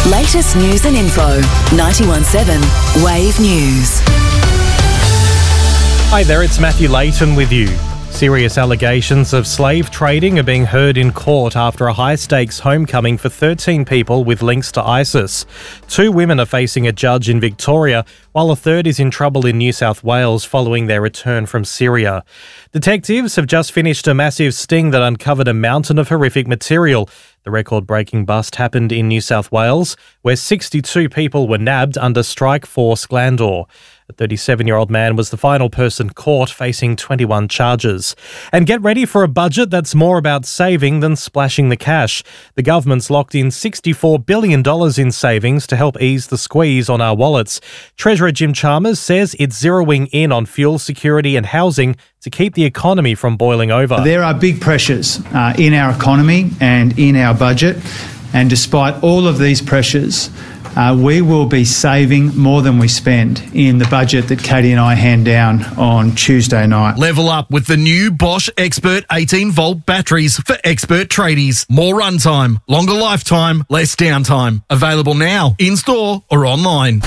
Latest news and info. 91.7 Wave News. Hi there, it's Matthew Layton with you. Serious allegations of slave trading are being heard in court after a high-stakes homecoming for 13 people with links to ISIS. 2 women are facing a judge in Victoria, while a third is in trouble in New South Wales following their return from Syria. Detectives have just finished a massive sting that uncovered a mountain of horrific material. The record-breaking bust happened in New South Wales, where 62 people were nabbed under Strike Force Glandor. A 37-year-old man was the final person caught, facing 21 charges. And get ready for a budget that's more about saving than splashing the cash. The government's locked in $64 billion in savings to help ease the squeeze on our wallets. Treasurer Jim Chalmers says it's zeroing in on fuel security and housing to keep the economy from boiling over. There are big pressures in our economy and in our budget, and despite all of these pressures, we will be saving more than we spend in the budget that Katie and I hand down on Tuesday night. Level up with the new Bosch Expert 18-volt batteries for expert tradies. More runtime, longer lifetime, less downtime. Available now, in-store or online.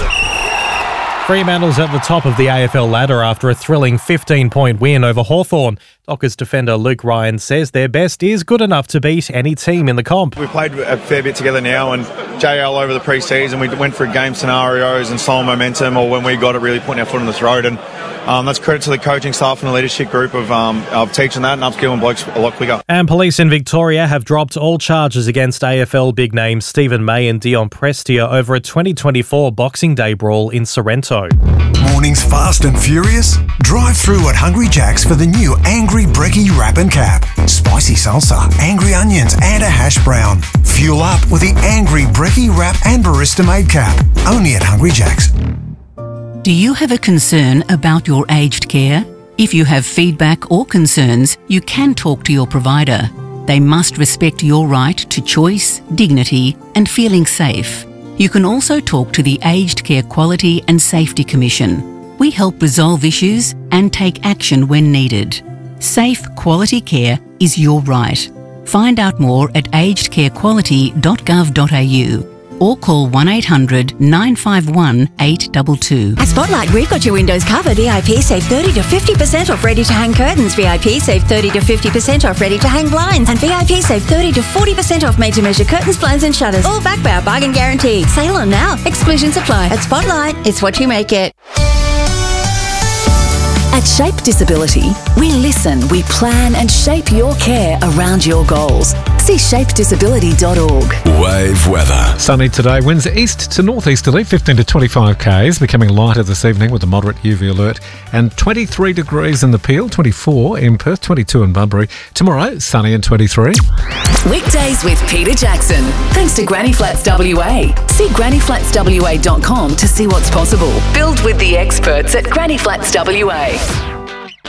Fremantle's at the top of the AFL ladder after a thrilling 15-point win over Hawthorn. Dockers defender Luke Ryan says their best is good enough to beat any team in the comp. We've played a fair bit together now, and JL over the pre-season, we went through game scenarios and slow momentum, or when we got it, really putting our foot on the throat. And that's credit to the coaching staff and the leadership group of teaching that and upskilling blokes a lot quicker. And police in Victoria have dropped all charges against AFL big names Stephen May and Dion Prestia over a 2024 Boxing Day brawl in Sorrento. Mornings fast and furious? Drive through at Hungry Jack's for the new Angry Brekkie Wrap and Cap. Spicy salsa, angry onions and a hash brown. Fuel up with the Angry Brekkie Wrap and Barista Made Cap. Only at Hungry Jack's. Do you have a concern about your aged care? If you have feedback or concerns, you can talk to your provider. They must respect your right to choice, dignity and feeling safe. You can also talk to the Aged Care Quality and Safety Commission. We help resolve issues and take action when needed. Safe, quality care is your right. Find out more at agedcarequality.gov.au or call 1800 951 822. At Spotlight, we've got your windows covered. VIP save 30 to 50% off ready-to-hang curtains. VIP save 30 to 50% off ready-to-hang blinds. And VIP save 30 to 40% off made-to-measure curtains, blinds and shutters. All backed by our bargain guarantee. Sale on now. Exclusions apply. At Spotlight, it's what you make it. At Shape Disability, we listen, we plan and shape your care around your goals. See shapedisability.org. Wave weather. Sunny today, winds east to northeasterly, 15 to 25 k's, becoming lighter this evening with a moderate UV alert, and 23 degrees in the Peel, 24 in Perth, 22 in Bunbury. Tomorrow, sunny and 23. Weekdays with Peter Jackson. Thanks to Granny Flats WA. See grannyflatswa.com to see what's possible. Build with the experts at Granny Flats WA.